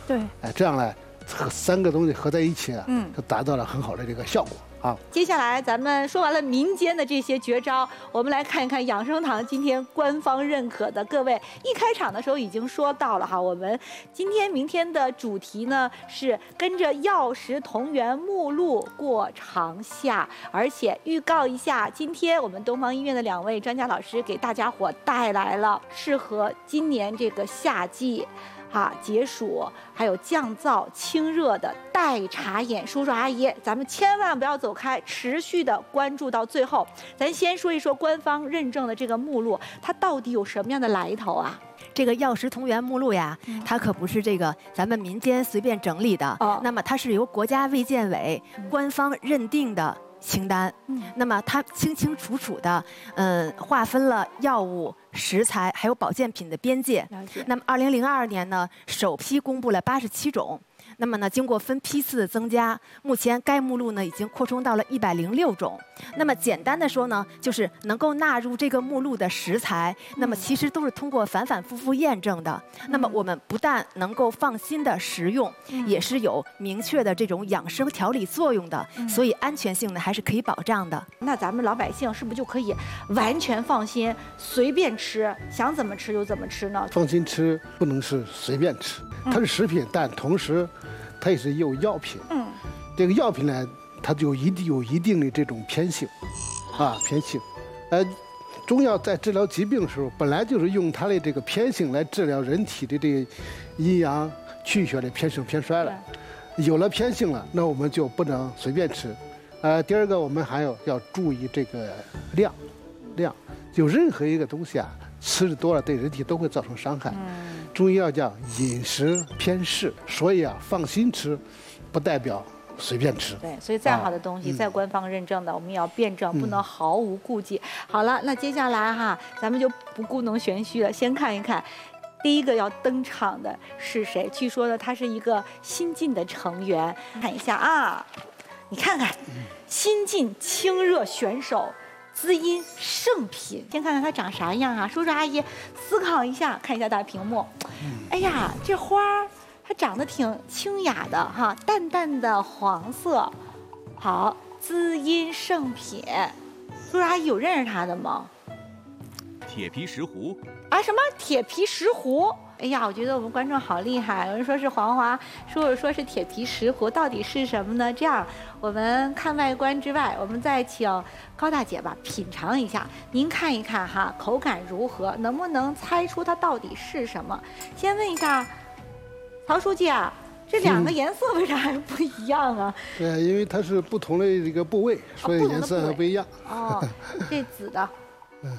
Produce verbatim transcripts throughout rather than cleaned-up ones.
对， 哎，这样呢，和三个东西合在一起啊， 嗯， 就达到了很好的这个效果啊。 接下来咱们说完了民间的这些绝招，我们来看一看养生堂今天官方认可的。各位一开场的时候已经说到了哈，我们今天明天的主题呢是跟着药食同源目录过长夏，而且预告一下，今天我们东方医院的两位专家老师给大家伙带来了适合今年这个夏季啊，解暑还有降燥清热的代茶饮，叔叔阿姨，咱们千万不要走开，持续的关注到最后。咱先说一说官方认证的这个目录，它到底有什么样的来头啊？ 这个药食同源目录呀，它可不是这个咱们民间随便整理的， 哦、 那么它是由国家卫健委官方认定的清单，嗯，那么它清清楚楚的，嗯，划分了药物、食材还有保健品的边界。那么，二零零二年呢，首批公布了八十七种。那么呢，经过分批次的增加，目前该目录呢已经扩充到了一百零六种。那么简单的说呢，就是能够纳入这个目录的食材，那么其实都是通过反反复复验证的。那么我们不但能够放心的食用，也是有明确的这种养生调理作用的，所以安全性呢还是可以保障的。 那咱们老百姓是不是就可以完全放心，随便吃，想怎么吃就怎么吃呢？ 放心吃不能是随便吃，它是食品，但同时它也是有药品。嗯，这个药品呢，它就一定有一定的这种偏性，啊，偏性。呃，中药在治疗疾病的时候，本来就是用它的这个偏性来治疗人体的这个阴阳气血的偏盛偏衰了。有了偏性了，那我们就不能随便吃。呃，第二个，我们还要要注意这个量，量。就任何一个东西啊，吃的多了对人体都会造成伤害。嗯。中医药叫饮食偏适，所以啊，放心吃，不代表随便吃。 对，所以再好的东西，啊、再官方认证的，嗯、我们也要辩证，不能毫无顾忌。嗯、好了，那接下来哈，咱们就不故弄玄虚了，先看一看，第一个要登场的是谁？据说呢，他是一个新晋的成员。看一下啊，你看看，新晋清热选手。滋阴圣品，先看看它长啥样啊？叔叔阿姨思考一下，看一下大屏幕。哎呀，这花儿它长得挺清雅的哈，淡淡的黄色。好，滋阴圣品，叔叔阿姨有认识它的吗？ 铁皮石斛啊？什么铁皮石斛？哎呀，我觉得我们观众好厉害，有人说是黄花，说有说是铁皮石斛，到底是什么呢？这样，我们看外观之外，我们再请高大姐吧品尝一下，您看一看哈，口感如何？能不能猜出它到底是什么？先问一下曹书记啊，这两个颜色为啥还不一样啊？ 对、嗯，因为它是不同的这个部位，所以颜色还不一样。 哦，这紫的。嗯。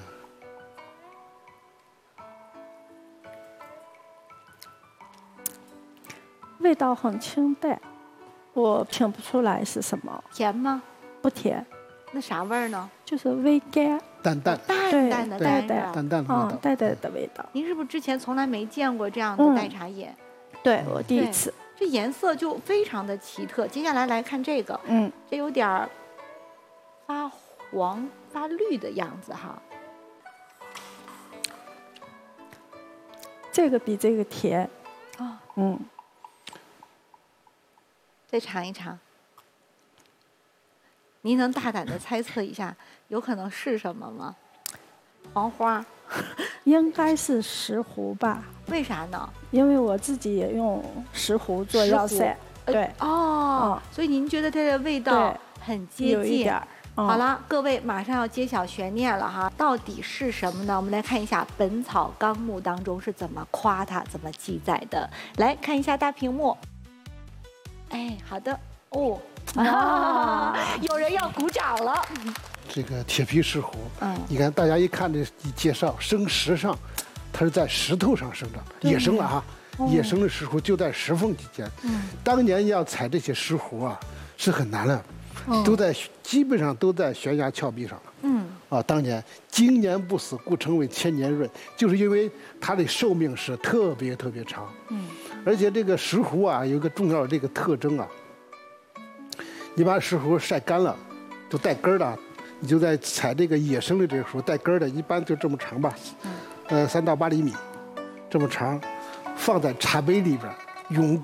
味道很清淡，我品不出来是什么。 甜吗？ 不甜。 那啥味儿呢？ 就是微甘， 淡淡、 淡淡的淡淡、淡淡的味道。 嗯，淡淡的味道。 您是不是之前从来没见过这样的代茶饮？ 嗯、对，我第一次。 这颜色就非常的奇特。接下来来看这个，嗯，这有点儿发黄发绿的样子哈。 这个比这个甜。 哦， 嗯。 再尝一尝，您能大胆的猜测一下，有可能是什么吗？黄花， 应该是石斛吧？ 为啥呢？ 因为我自己也用石斛做药膳。对， 哦，所以您觉得它的味道很接近？ 有一点。 好了，各位马上要揭晓悬念了哈，到底是什么呢？我们来看一下《本草纲目》当中是怎么夸它、怎么记载的。来看一下大屏幕。哎，好的哦，啊，有人要鼓掌了。 这个铁皮石斛，嗯，你看大家一看这一介绍，生石上，它是在石头上生长的，野生了哈，哦、野生的石斛就在石缝之间。嗯，当年要采这些石斛啊，是很难的，哦、都在基本上都在悬崖峭壁上。嗯，啊，当年经年不死，故称为千年润，就是因为它的寿命是特别特别长。嗯。而且这个石斛啊，有一个重要的这个特征啊，你把石斛晒干了，就带根儿的，你就在采这个野生的这个斛带根儿的，一般就这么长吧，呃，三到八厘米，这么长，放在茶杯里边，用